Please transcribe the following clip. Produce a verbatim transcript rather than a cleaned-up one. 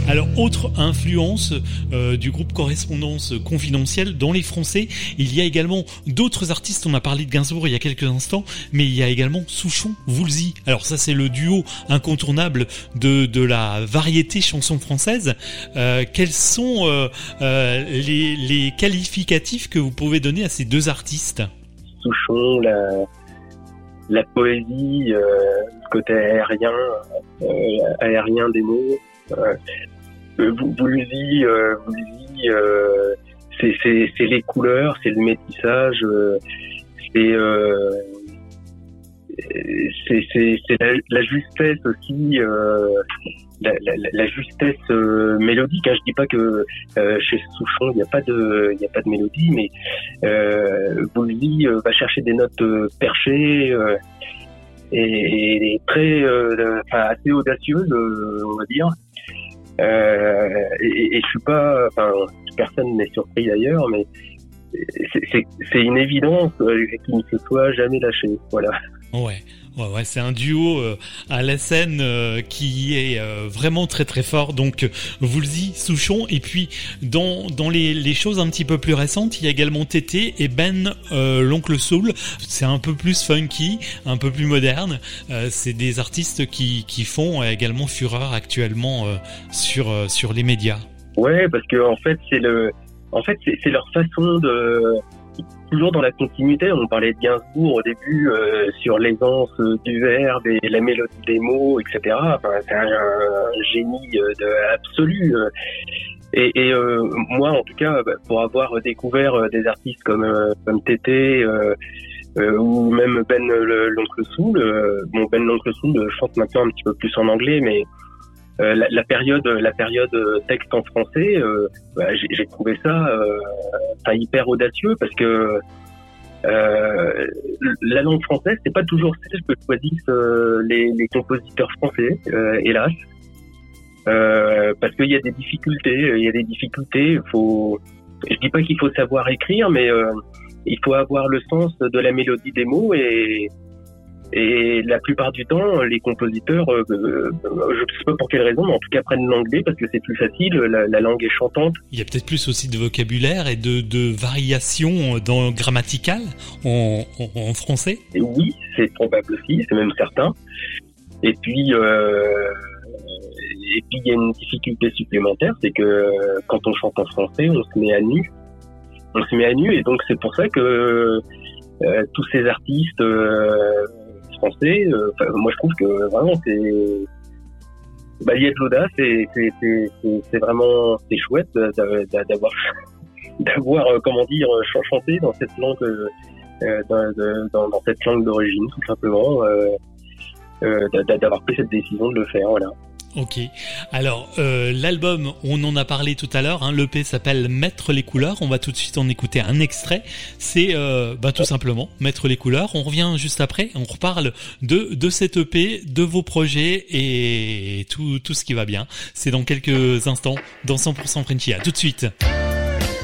Alors, autre influence euh, du groupe Correspondance Confidentielle dans les Français, il y a également d'autres artistes. On a parlé de Gainsbourg il y a quelques instants, mais il y a également Souchon, Woolsey. Alors ça, c'est le duo incontournable de de la variété chanson française. Euh, quels sont euh, euh, les les qualificatifs que vous pouvez donner à ces deux artistes? Souchon, la la poésie, euh, le côté aérien, euh, aérien des mots. Euh, Woolsey, euh, Woolsey, euh, c'est, c'est, c'est les couleurs, c'est le métissage, euh, c'est, euh, c'est, c'est, c'est la, la justesse aussi, euh, la, la, la justesse euh, mélodique. Hein. Je dis pas que euh, chez Souchon il n'y a pas de, il y a pas de mélodie, mais euh, Woolsey euh, va chercher des notes euh, perchées. Euh, et, et très, euh, enfin, assez audacieuse, euh, on va dire. Euh, et, et je suis pas, enfin, personne n'est surpris d'ailleurs, mais c'est, c'est, c'est une évidence euh, qu'il ne se soit jamais lâché. Voilà. Ouais. Ouais, ouais, c'est un duo euh, à la scène euh, qui est euh, vraiment très très fort. Donc Woolsey, Souchon, et puis dans dans les les choses un petit peu plus récentes, il y a également Tété et Ben euh, l'Oncle Soul. C'est un peu plus funky, un peu plus moderne. Euh, c'est des artistes qui qui font également fureur actuellement euh, sur euh, sur les médias. Ouais, parce que en fait c'est le, en fait c'est, c'est leur façon de toujours dans la continuité. On parlait de Gainsbourg au début euh, sur l'aisance du verbe et la mélodie des mots, et cetera. Enfin, c'est un, un génie de, absolu. Et, et euh, moi, en tout cas, pour avoir découvert des artistes comme euh, comme Tété euh, euh, ou même Ben le, l'Oncle Soul, euh, bon Ben l'Oncle Soul chante maintenant un petit peu plus en anglais, mais Euh, la, la période, la période texte en français, euh, bah, j'ai, j'ai trouvé ça euh, hyper audacieux parce que euh, la langue française, c'est pas toujours celle que choisissent euh, les, les compositeurs français, euh, hélas, euh, parce qu'il y a des difficultés. Il y a des difficultés. Faut, je dis pas qu'il faut savoir écrire, mais euh, il faut avoir le sens de la mélodie des mots et Et la plupart du temps, les compositeurs, euh, euh, je ne sais pas pour quelle raison, mais en tout cas prennent l'anglais parce que c'est plus facile, la, la langue est chantante. Il y a peut-être plus aussi de vocabulaire et de, de variations dans grammaticales en, en, en français. Et oui, c'est probable aussi, c'est même certain. Et puis, euh, et puis il y a une difficulté supplémentaire, c'est que quand on chante en français, on se met à nu. On se met à nu, et donc c'est pour ça que euh, tous ces artistes euh, français, euh, moi je trouve que vraiment c'est, bah il y a de l'audace et c'est c'est c'est, c'est vraiment c'est chouette d'avoir d'avoir comment dire chanté dans cette langue euh, dans, dans dans cette langue d'origine tout simplement, euh, euh, d'avoir pris cette décision de le faire, voilà. Ok. Alors euh, l'album, on en a parlé tout à l'heure. Hein, l'E P s'appelle Mettre les couleurs. On va tout de suite en écouter un extrait. C'est euh, bah tout simplement Mettre les couleurs. On revient juste après. On reparle de de cet E P, de vos projets et tout tout ce qui va bien. C'est dans quelques instants dans cent pour cent Frenchy. À tout de suite.